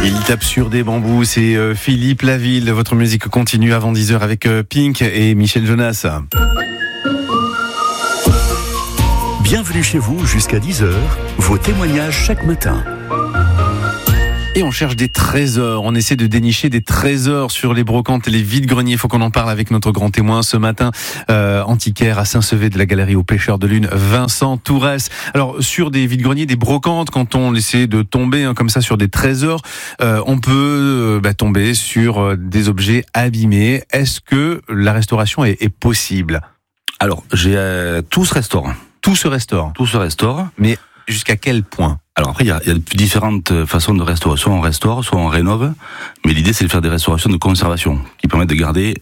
Il tape sur des bambous, c'est Philippe Laville. Votre musique continue avant 10h avec Pink et Michel Jonas. Bienvenue chez vous jusqu'à 10h, vos témoignages chaque matin. Et on cherche des trésors, on essaie de dénicher des trésors sur les brocantes et les vides-greniers. Il faut qu'on en parle avec notre grand témoin ce matin, antiquaire à Saint-Sevé de la Galerie aux Pêcheurs de Lune, Vincent Tourès. Alors sur des vides-greniers, des brocantes, quand on essaie de tomber comme ça sur des trésors, on peut tomber sur des objets abîmés. Est-ce que la restauration est possible ? Alors, tout se restaure. Tout se restaure. Tout se restaure. Mais jusqu'à quel point ? Alors après, il y a différentes façons de restaurer. Soit on restaure, soit on rénove. Mais l'idée, c'est de faire des restaurations de conservation qui permettent de garder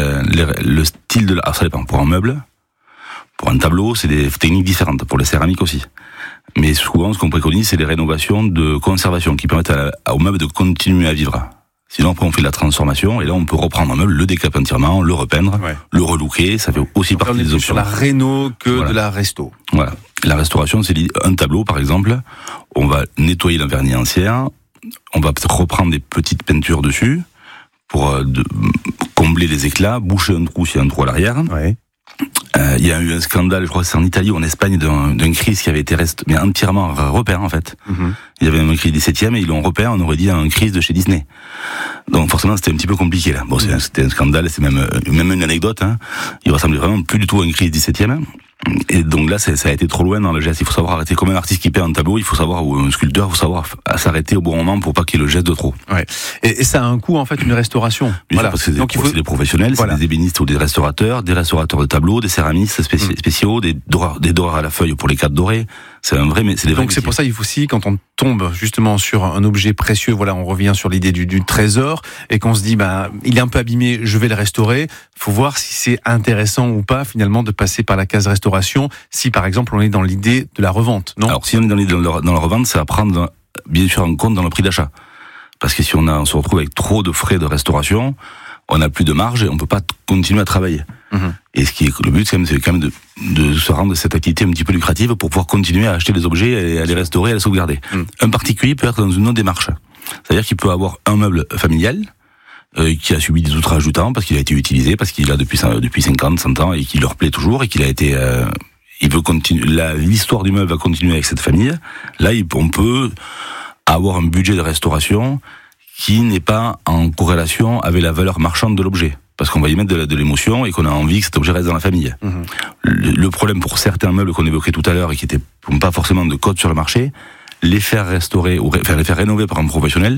le style de l'art. Alors ça dépend. Pour un meuble, pour un tableau, c'est des techniques différentes. Pour les céramiques aussi. Mais souvent, ce qu'on préconise, c'est des rénovations de conservation qui permettent au meuble de continuer à vivre. Sinon, après, on fait de la transformation, et là, on peut reprendre un meuble, le décaper entièrement, le repeindre, le relooker, ça fait aussi partie des options. Sur la réno que de la resto. Voilà. La restauration, c'est un tableau, par exemple, on va nettoyer le vernis ancien, on va peut-être reprendre des petites peintures dessus, pour combler les éclats, boucher un trou s'il y a un trou à l'arrière. Ouais. Il y a eu un scandale, je crois que c'est en Italie ou en Espagne, d'un Christ qui avait été mais entièrement repeint, en fait. Mm-hmm. Il y avait un Christ 17e et ils l'ont repeint, on aurait dit un Christ de chez Disney. Donc forcément, c'était un petit peu compliqué, là. Bon, c'était un scandale, c'est même une anecdote, hein. Il ressemblait vraiment plus du tout à un Christ 17e. Et donc là, ça a été trop loin dans le geste. Il faut savoir arrêter. Comme un artiste qui peint un tableau, il faut savoir, ou un sculpteur, il faut savoir s'arrêter au bon moment pour pas qu'il y ait le geste de trop. Ouais. Et ça a un coût, en fait, une restauration. Voilà. Parce que c'est des professionnels, c'est des ébénistes ou des restaurateurs de tableaux, des céramistes spéciaux, des doreurs à la feuille pour les cadres dorés. C'est un vrai, mais c'est des vrais. Donc c'est pour ça, il faut aussi, quand on tombe justement sur un objet précieux, voilà, on revient sur l'idée du trésor, et qu'on se dit, il est un peu abîmé, je vais le restaurer. Faut voir si c'est intéressant ou pas, finalement, de passer par la case restauration, si par exemple on est dans l'idée de la revente, non ? Alors si on est dans l'idée dans la revente, c'est à prendre bien sûr en compte dans le prix d'achat. Parce que si on se retrouve avec trop de frais de restauration, on n'a plus de marge et on peut pas continuer à travailler. Mmh. Et le but, c'est quand même de se rendre cette activité un petit peu lucrative pour pouvoir continuer à acheter des objets et à les restaurer, à les sauvegarder. Mmh. Un particulier peut être dans une autre démarche. C'est-à-dire qu'il peut avoir un meuble familial qui a subi des outrages du temps parce qu'il a été utilisé, parce qu'il a depuis 50, 100 ans et qu'il leur plaît toujours et qu'il a été... il veut continuer. L'histoire du meuble va continuer avec cette famille. Là, on peut avoir un budget de restauration qui n'est pas en corrélation avec la valeur marchande de l'objet. Parce qu'on va y mettre de l'émotion et qu'on a envie que cet objet reste dans la famille. Mmh. Le problème pour certains meubles qu'on évoquait tout à l'heure et qui n'étaient pas forcément de code sur le marché, les faire restaurer ou les faire rénover par un professionnel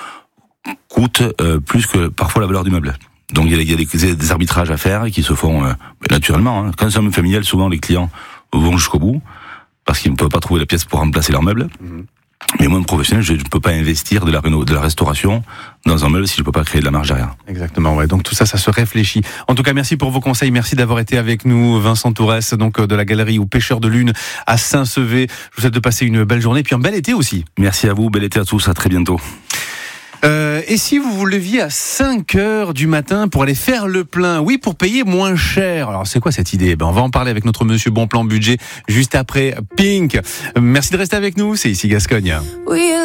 coûte plus que parfois la valeur du meuble. Donc il y a des arbitrages à faire qui se font naturellement. Hein. Quand c'est un meuble familial, souvent les clients vont jusqu'au bout parce qu'ils ne peuvent pas trouver la pièce pour remplacer leur meuble. Mmh. Mais moi, un professionnel, je ne peux pas investir de la restauration dans un meuble si je ne peux pas créer de la marge derrière. Exactement, ouais. Donc tout ça se réfléchit. En tout cas, merci pour vos conseils. Merci d'avoir été avec nous, Vincent Tourès, donc de la Galerie aux Pêcheurs de Lune à Saint-Sevé. Je vous souhaite de passer une belle journée, puis un bel été aussi. Merci à vous, bel été à tous, à très bientôt. Et si vous vous leviez à 5h du matin pour aller faire le plein, oui, pour payer moins cher. Alors c'est quoi cette idée ? On va en parler avec notre monsieur Bon Plan Budget juste après Pink. Merci de rester avec nous, c'est ici Gascogne.